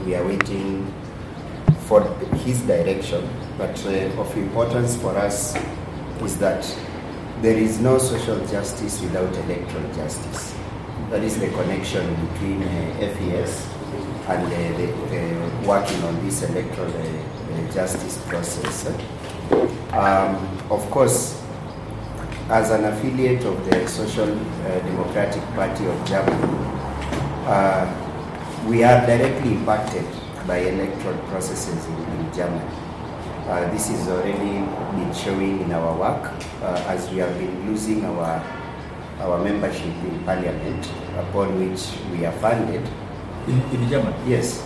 we are waiting for his direction. But of importance for us is that there is no social justice without electoral justice. That is the connection between FES and working on this electoral justice process. Of course, as an affiliate of the Social Democratic Party of Germany, we are directly impacted by electoral processes in Germany. This is already been showing in our work as we have been losing our membership in Parliament, upon which we are funded. In Germany? Yes.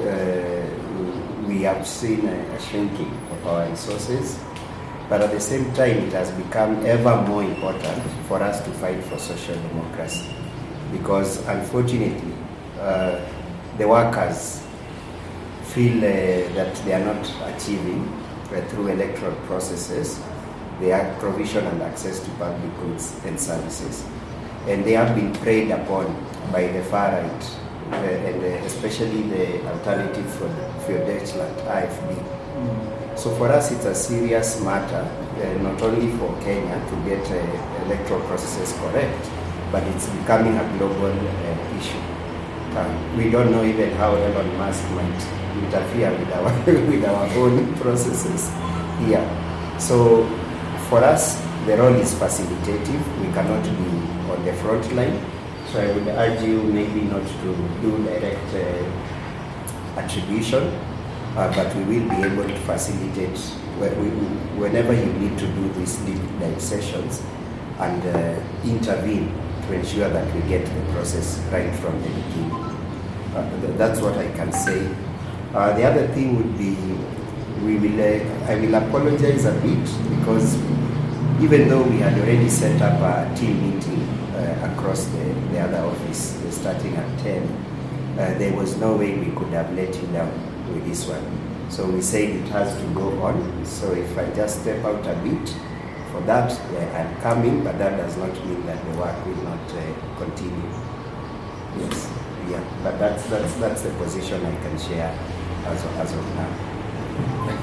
We have seen a shrinking of our resources, but at the same time it has become ever more important for us to fight for social democracy, because unfortunately the workers feel that they are not achieving through electoral processes their provision and access to public goods and services, and they have been preyed upon by the far right, and especially the Alternative for Deutschland, AfD. So for us it's a serious matter, not only for Kenya to get electoral processes correct, but it's becoming a global issue. We don't know even how Elon Musk might interfere with our own processes here. So for us, the role is facilitative. We cannot be on the front line. So I would urge you maybe not to do direct attribution, but we will be able to facilitate whenever you need to do these deep dive sessions and intervene to ensure that we get the process right from the beginning. That's what I can say. The other thing would be, I will apologize a bit, because even though we had already set up a team meeting across the other office starting at 10, there was no way we could have let you down with this one. So we said it has to go on. So if I just step out a bit for that, I'm coming, but that does not mean that the work will not continue. Yes, yeah, but that's the position I can share as of now. Thank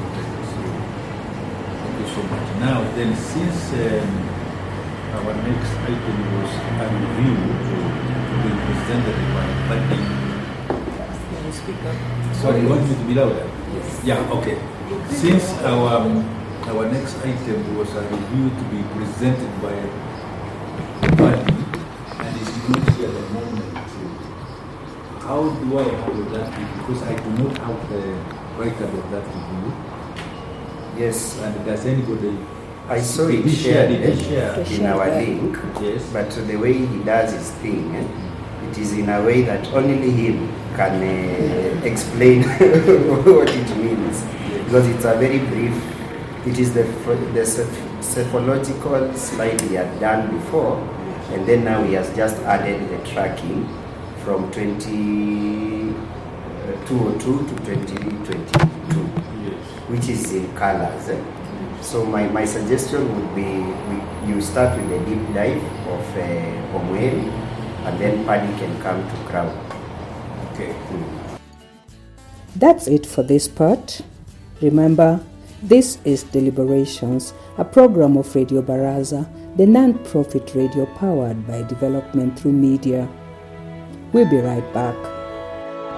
you so much. Now then, since our next item was a review to be presented by Paddy. Sorry, you want me to be louder? Yes. Yeah, okay. Since our next item was a review to be presented by Paddy, and is not here at the moment, how do I handle that? Because I do not have the right about that review. Yes. And does anybody... I saw it shared in our link, yes. But the way he does his thing, it is in a way that only him can explain what it means, because it's a very brief. It is the cephalogical slide he had done before, and then now he has just added the tracking from 2002 to 2022, which is in colors. So my suggestion would be you start with a deep dive of Omweri, and then Paddy can come to Crown. Okay. That's it for this part. Remember, this is Deliberations, a program of Radio Baraza, the non-profit radio powered by development through media. We'll be right back.